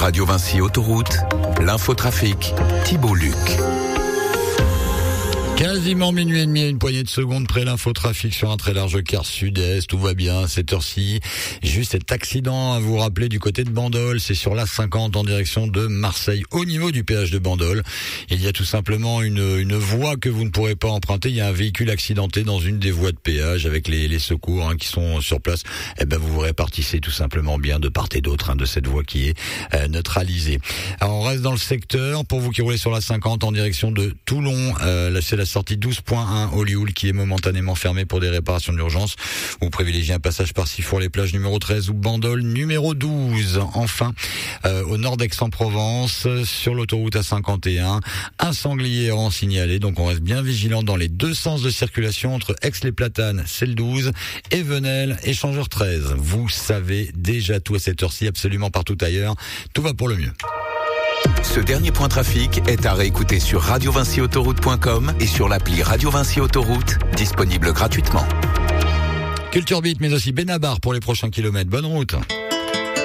Radio Vinci Autoroute, l'infotrafic, Thibault Luc. Quasiment minuit et demi, une poignée de secondes près l'infotrafic sur un très large quart sud-est. Tout va bien à cette heure-ci. Juste cet accident à vous rappeler du côté de Bandol. C'est sur l'A50 en direction de Marseille. Au niveau du péage de Bandol, il y a tout simplement une voie que vous ne pourrez pas emprunter. Il y a un véhicule accidenté dans une des voies de péage avec les secours qui sont sur place. Vous vous répartissez tout simplement bien de part et d'autre de cette voie qui est neutralisée. Alors on reste dans le secteur. Pour vous qui roulez sur l'A50 en direction de Toulon, là c'est la sortie 12.1 Olioul qui est momentanément fermée pour des réparations d'urgence. Vous privilégiez un passage par Sifour-les-Plages numéro 13 ou Bandol numéro 12. Enfin, au nord d'Aix-en-Provence, sur l'autoroute A51, un sanglier errant signalé. Donc on reste bien vigilant dans les deux sens de circulation entre Aix-les-Platanes, celle 12, et Venelle, échangeur 13. Vous savez déjà tout à cette heure-ci, absolument partout ailleurs. Tout va pour le mieux. Ce dernier point trafic est à réécouter sur radiovinciautoroute.com et sur l'appli Radio Vinci Autoroute, disponible gratuitement. Culture Beat, mais aussi Benabar pour les prochains kilomètres. Bonne route.